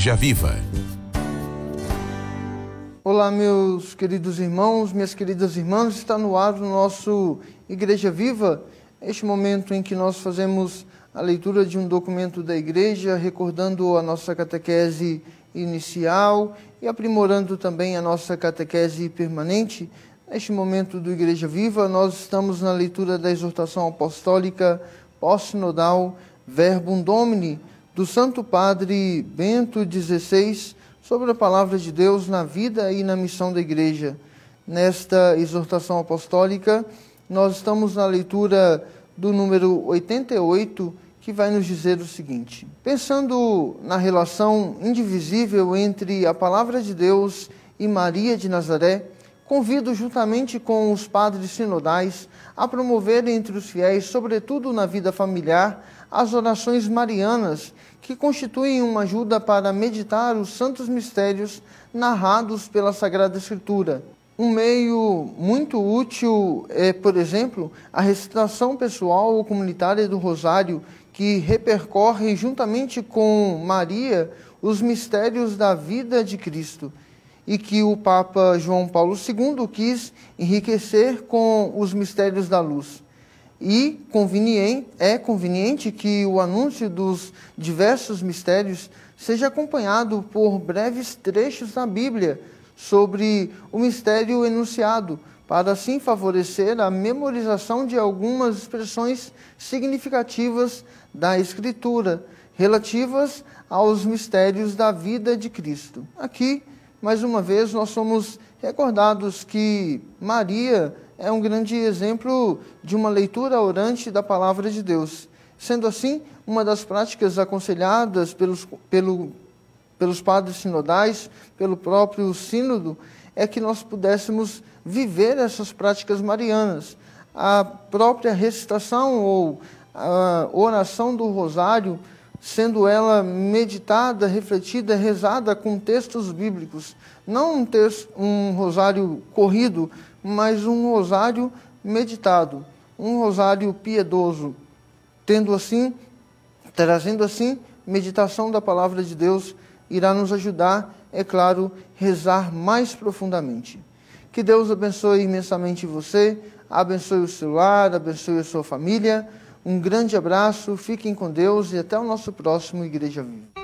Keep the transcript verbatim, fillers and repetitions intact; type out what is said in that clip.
Igreja Viva. Olá, meus queridos irmãos, minhas queridas irmãs, está no ar o nosso Igreja Viva, este momento em que nós fazemos a leitura de um documento da igreja, recordando a nossa catequese inicial e aprimorando também a nossa catequese permanente. Neste momento do Igreja Viva, nós estamos na leitura da exortação apostólica pós-sinodal Verbum Domini, do Santo Padre Bento dezesseis, sobre a palavra de Deus na vida e na missão da igreja. Nesta exortação apostólica, nós estamos na leitura do número oitenta e oito, que vai nos dizer o seguinte: pensando na relação indivisível entre a palavra de Deus e Maria de Nazaré, convido juntamente com os padres sinodais a promover entre os fiéis, sobretudo na vida familiar, as orações marianas, que constituem uma ajuda para meditar os santos mistérios narrados pela Sagrada Escritura. Um meio muito útil é, por exemplo, a recitação pessoal ou comunitária do Rosário, que repercorre juntamente com Maria os mistérios da vida de Cristo, e que o Papa João Paulo segundo quis enriquecer com os mistérios da luz. E conveniente, é conveniente que o anúncio dos diversos mistérios seja acompanhado por breves trechos da Bíblia sobre o mistério enunciado, para assim favorecer a memorização de algumas expressões significativas da Escritura, relativas aos mistérios da vida de Cristo. Aqui, mais uma vez, nós somos recordados que Maria é um grande exemplo de uma leitura orante da palavra de Deus. Sendo assim, uma das práticas aconselhadas pelos, pelo, pelos padres sinodais, pelo próprio sínodo, é que nós pudéssemos viver essas práticas marianas. A própria recitação ou a oração do rosário, sendo ela meditada, refletida, rezada com textos bíblicos. Não um, texto, um rosário corrido, mas um rosário meditado, um rosário piedoso, tendo assim, trazendo assim, meditação da palavra de Deus, irá nos ajudar, é claro, rezar mais profundamente. Que Deus abençoe imensamente você, abençoe o seu lar, abençoe a sua família. Um grande abraço, fiquem com Deus e até o nosso próximo Igreja Viva.